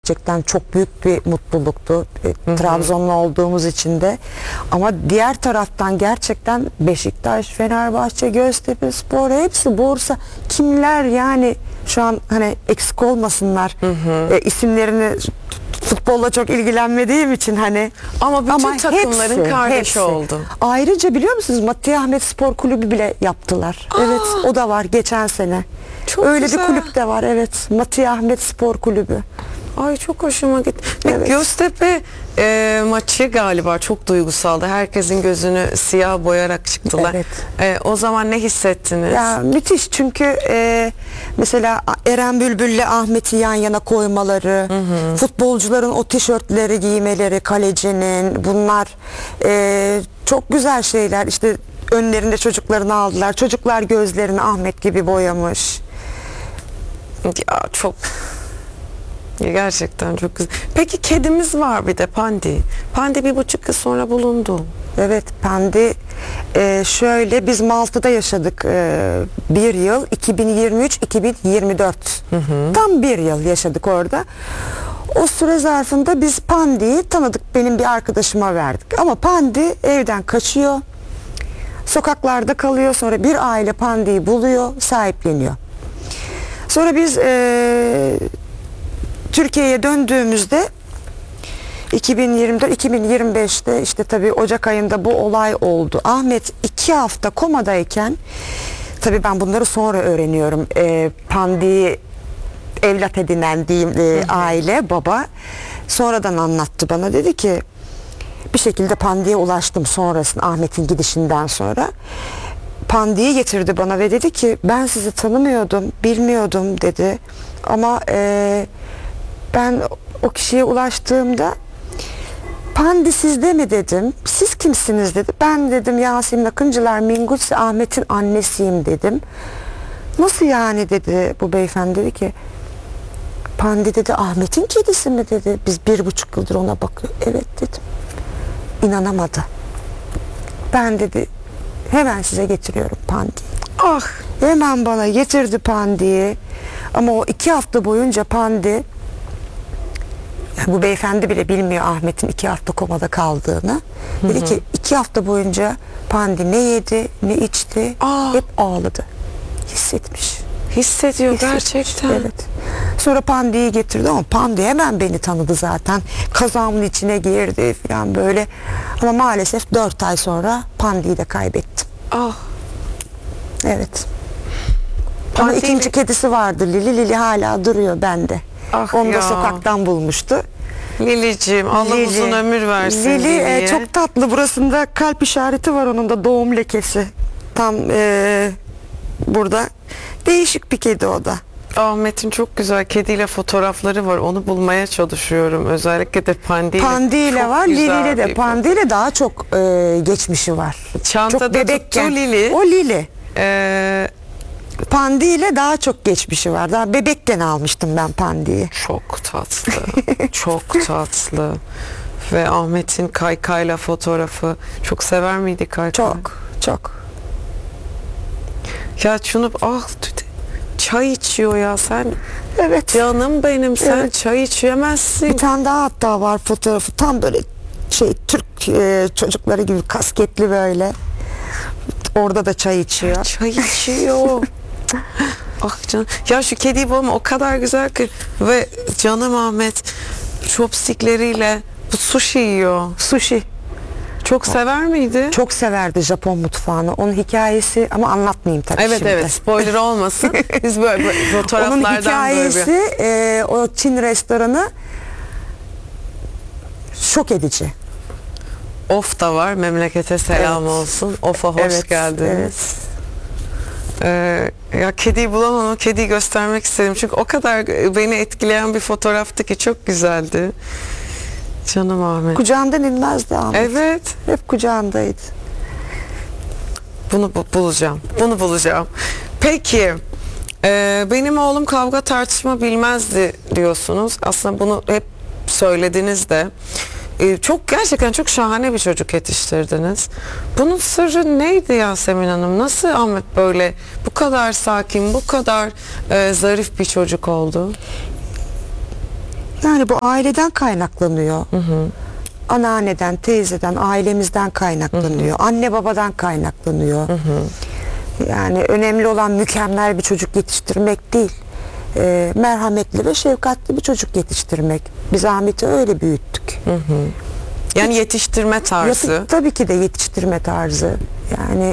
gerçekten çok büyük bir mutluluktu. Trabzonlu olduğumuz için de. Ama diğer taraftan gerçekten Beşiktaş, Fenerbahçe, Göztepespor, hepsi Bursa, kimler yani şu an hani eksik olmasınlar. İsimlerini futbolla çok ilgilenmediğim için hani ama bütün takımların kardeşi oldu. Ayrıca biliyor musunuz Matih Ahmet Spor Kulübü bile yaptılar. Evet, o da var geçen sene. Çok öyle güzel. bir kulüp de var, evet. Matih Ahmet Spor Kulübü. Ay çok hoşuma gitti. Evet. Göztepe maçı galiba çok duygusaldı. Herkesin gözünü siyah boyarak çıktılar. Evet. O zaman ne hissettiniz? Ya müthiş, çünkü mesela Eren Bülbül'le Ahmet'i yan yana koymaları, futbolcuların o tişörtleri giymeleri, kalecinin, bunlar çok güzel şeyler. İşte önlerinde çocuklarını aldılar. Çocuklar gözlerini Ahmet gibi boyamış. Ya çok gerçekten çok güzel. Peki kedimiz var bir de Pandi. Pandi 1,5 yıl sonra bulundu. Evet, Pandi şöyle, biz Malta'da yaşadık bir yıl, 2023-2024. Tam bir yıl yaşadık orada. O süre zarfında biz Pandi'yi tanıdık, benim bir arkadaşıma verdik. Ama Pandi evden kaçıyor, sokaklarda kalıyor. Sonra bir aile Pandi'yi buluyor, sahipleniyor. Sonra biz Türkiye'ye döndüğümüzde 2024-2025'te işte tabii Ocak ayında bu olay oldu. Ahmet 2 hafta komadayken, tabii ben bunları sonra öğreniyorum. Pandi'yi evlat edinen diyeyim aile, baba sonradan anlattı bana. Dedi ki bir şekilde Pandi'ye ulaştım sonrasında, Ahmet'in gidişinden sonra. Pandi'yi getirdi bana ve dedi ki ben sizi tanımıyordum, bilmiyordum dedi. Ama ben o kişiye ulaştığımda Pandi sizde mi dedim. Siz kimsiniz dedi. Ben dedim Yasemin Akıncılar Mingutsi Ahmet'in annesiyim dedim. Nasıl yani dedi bu beyefendi, dedi ki Pandi dedi Ahmet'in kedisi mi dedi. Biz 1,5 yıldır ona bakıyor. Evet dedim. İnanamadı. Ben dedi hemen size getiriyorum Pandi'yi. Ah! Hemen bana getirdi Pandi'yi. Ama o 2 hafta boyunca Pandi, bu beyefendi bile bilmiyor Ahmet'in 2 hafta komada kaldığını. Dedi ki 2 hafta boyunca Pandi ne yedi, ne içti, hep ağladı. Hissetmiş. Hissediyor gerçekten. Evet. Sonra Pandi'yi getirdi ama Pandi hemen beni tanıdı zaten. Kazağımın içine girdi falan böyle. Ama maalesef 4 ay sonra Pandi'yi de kaybettim. Ah! Evet. Ama ikinci kedisi vardı Lili. Lili hala duruyor bende. Ah Onu da ya. sokaktan bulmuştu. Lili'ciğim Allah Lili. uzun ömür versin Lili Lili'ye. çok tatlı. Burasında kalp işareti var, onun da doğum lekesi. Tam burada. Değişik bir kedi o da. Ahmet'in çok güzel kediyle fotoğrafları var. Onu bulmaya çalışıyorum. Özellikle de Pandi ile var. Lili ile de. bir Pandi ile daha çok geçmişi var. Çantada çok bebekken. tuttu Lili. O Lili. Pandi ile daha çok geçmişi var. Daha bebekken almıştım ben Pandi'yi. Çok tatlı. Çok tatlı. Ve Ahmet'in kaykayla fotoğrafı. Çok sever miydi kaykay? Çok. Ya şunu çay içiyor ya sen. Evet. Canım benim, sen Evet. çay içemezsin. Bir tane daha hatta var fotoğrafı. Tam böyle Türk çocukları gibi kasketli böyle. Orada da çay içiyor. Çay içiyor. Ah canım. Ya şu kediyi bulma o kadar güzel ki. Ve canım Ahmet chopstickleriyle bu sushi yiyor. Sushi. Çok sever miydi? Çok severdi Japon mutfağını. Onun hikayesi, ama anlatmayayım tabii Evet şimdi. evet, spoiler olmasın. Biz böyle fotoğraflardan Onun hikayesi o Çin restoranı çok edici. Of da var, memlekete selam olsun. Of'a hoş geldiniz. Ya kediyi bulamam, o kediyi göstermek istedim. Çünkü o kadar beni etkileyen bir fotoğraftı ki çok güzeldi. Canım Ahmet. Kucağından inmezdi Ahmet. Evet. Hep kucağındaydı. Bunu bulacağım. Peki, benim oğlum kavga tartışma bilmezdi diyorsunuz. Aslında bunu hep söylediniz de. Gerçekten çok şahane bir çocuk yetiştirdiniz. Bunun sırrı neydi Yasemin Hanım? Nasıl Ahmet böyle bu kadar sakin, bu kadar zarif bir çocuk oldu? Yani bu aileden kaynaklanıyor. Anneanneden, teyzeden, ailemizden kaynaklanıyor. Anne babadan kaynaklanıyor. Yani önemli olan mükemmel bir çocuk yetiştirmek değil. Merhametli ve şefkatli bir çocuk yetiştirmek. Biz Ahmet'i öyle büyüttük. Yani yetiştirme tarzı. Tabii ki de yetiştirme tarzı. Yani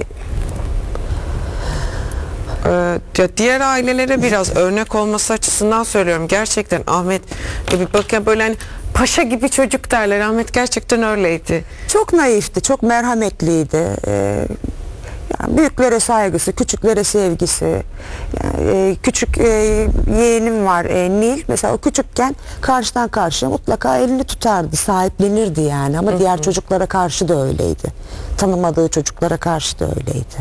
Diğer ailelere biraz örnek olması açısından söylüyorum. Gerçekten Ahmet bir bakın böyle hani paşa gibi çocuk derler. Ahmet gerçekten öyleydi. çok naifti, çok merhametliydi. Yani büyüklere saygısı, küçüklere sevgisi. Yani, küçük yeğenim var Nil. Mesela o küçükken karşıdan karşıya mutlaka elini tutardı, sahiplenirdi yani. Ama diğer çocuklara karşı da öyleydi. Tanımadığı çocuklara karşı da öyleydi.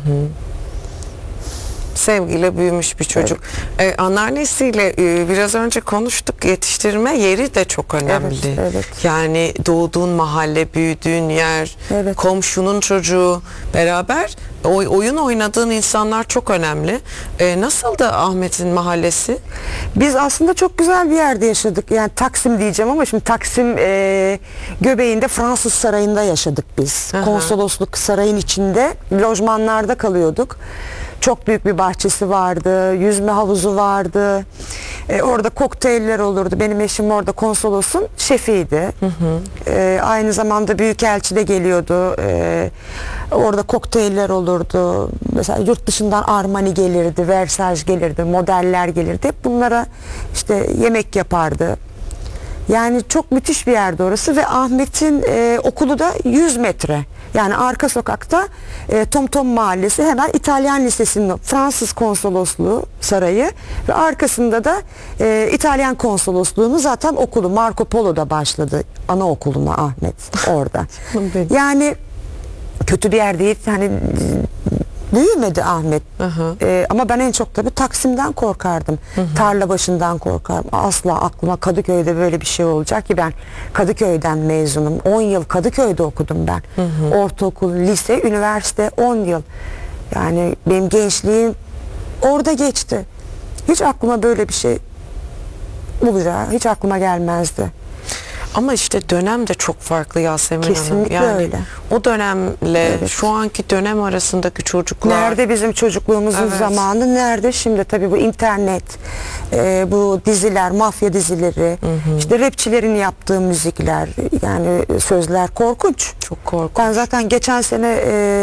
Sevgiyle büyümüş bir çocuk. Anneannesiyle biraz önce konuştuk. Yetiştirme yeri de çok önemli. Evet. Yani doğduğun mahalle, büyüdüğün yer, Evet. komşunun çocuğu beraber oyun oynadığın insanlar çok önemli. Nasıldı Ahmet'in mahallesi? Biz aslında çok güzel bir yerde yaşadık. Yani Taksim diyeceğim ama şimdi Taksim göbeğinde Fransız Sarayı'nda yaşadık biz. Aha. Konsolosluk sarayın içinde lojmanlarda kalıyorduk. Çok büyük bir bahçesi vardı, yüzme havuzu vardı. Orada kokteyller olurdu. Benim eşim orada konsolosun şefiydi. Aynı zamanda büyükelçi de geliyordu. Orada kokteyller olurdu. Mesela yurt dışından Armani gelirdi, Versace gelirdi, modeller gelirdi. Hep bunlara işte yemek yapardı. Yani çok müthiş bir yerdi orası ve Ahmet'in okulu da 100 metre. Yani arka sokakta Tomtom Mahallesi, hemen İtalyan Lisesi'nin Fransız Konsolosluğu sarayı ve arkasında da İtalyan Konsolosluğu'nun zaten okulu Marco Polo'da başladı anaokuluna Ahmet orada. Yani kötü bir yer değil. Hani büyümedi Ahmet. Ama ben en çok tabii Taksim'den korkardım. Tarla başından korkardım. Asla aklıma Kadıköy'de böyle bir şey olacak ki ben Kadıköy'den mezunum. 10 yıl Kadıköy'de okudum ben. Ortaokul, lise, üniversite 10 yıl. Yani benim gençliğim orada geçti. Hiç aklıma böyle bir şey olacağı hiç aklıma gelmezdi. Ama işte dönem de çok farklı Yasemin Hanım. Kesinlikle Yani öyle. o dönemle şu anki dönem arasındaki çocuklar. Nerede bizim çocukluğumuzun zamanı, nerede şimdi? Tabii bu internet, bu diziler, mafya dizileri, işte rapçilerin yaptığı müzikler, yani sözler korkunç. Çok korkunç. Ben zaten geçen sene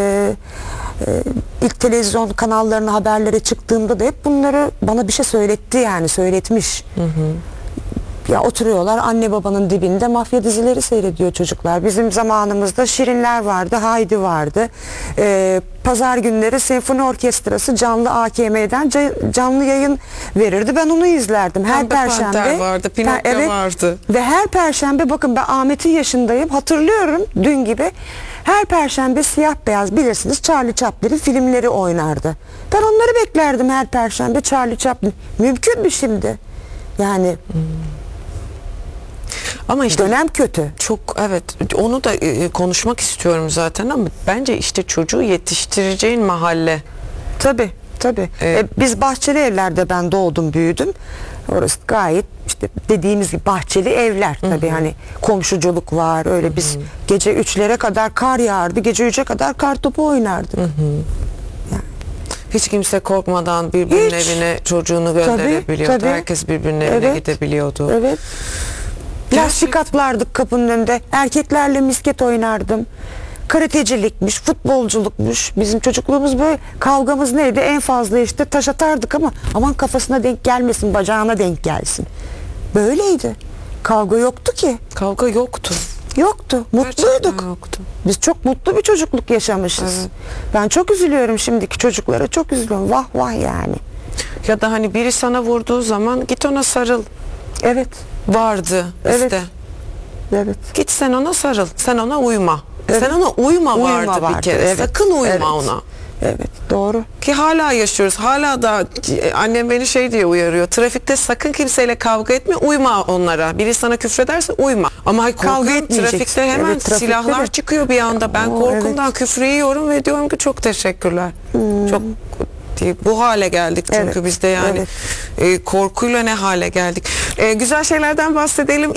ilk televizyon kanallarına haberlere çıktığımda da hep bunları bana bir şey söyletti, yani söyletmiş. Ya oturuyorlar anne babanın dibinde mafya dizileri seyrediyor çocuklar. Bizim zamanımızda Şirinler vardı, Haydi vardı. Pazar günleri senfoni orkestrası canlı AKM'den canlı yayın verirdi. Ben onu izlerdim. Her Pembe perşembe Panter vardı, Pinokyo vardı. Ve her perşembe, bakın ben Ahmet'in yaşındayım. Hatırlıyorum dün gibi. Her perşembe siyah beyaz, bilirsiniz, Charlie Chaplin'in filmleri oynardı. Ben onları beklerdim her perşembe, Charlie Chaplin. Mümkün mü şimdi? Yani Ama işte dönem kötü. çok, evet, onu da konuşmak istiyorum zaten ama bence işte çocuğu yetiştireceğin mahalle. Tabii. Biz bahçeli evlerde ben doğdum, büyüdüm. Orası gayet işte dediğimiz gibi bahçeli evler. Tabii hani komşuculuk var. Öyle biz gece 3'lere kadar kar yağardı. Gece 3'e kadar kar topu oynardık. Hiç kimse korkmadan birbirinin Hiç. evine çocuğunu gönderebiliyordu. Tabii. Herkes birbirinin evine gidebiliyordu. Evet. Lastik atlardık kapının önünde. Erkeklerle misket oynardım. Karatecilikmiş, futbolculukmuş. Bizim çocukluğumuz böyle. Kavgamız neydi? En fazla işte taş atardık ama aman kafasına denk gelmesin, bacağına denk gelsin. Böyleydi. Kavga yoktu ki. Kavga yoktu. Yoktu. Gerçekten Mutluyduk. yoktu. Biz çok mutlu bir çocukluk yaşamışız. Evet. Ben çok üzülüyorum şimdiki çocuklara. Çok üzülüyorum. Vah vah yani. Ya da hani biri sana vurduğu zaman git ona sarıl. Evet. Vardı Evet. işte. Evet. Git sen ona sarıl. Sen ona uyma. Sen ona uyma vardı bir kere. Evet. Sakın uyma Evet. ona. Evet, doğru. Ki hala yaşıyoruz. Hala da annem beni şey diye uyarıyor. Trafikte sakın kimseyle kavga etme. Uyma onlara. Biri sana küfrederse uyma. Ama kavga Korkuyorum, etmeyeceksin. Trafikte hemen Evet, trafikte silahlar de. çıkıyor bir anda. Ben Oo, korkumdan evet. küfür yiyorum ve diyorum ki çok teşekkürler. Çok ciddi. Bu hale geldik çünkü Evet, biz de yani korkuyla ne hale geldik. Güzel şeylerden bahsedelim.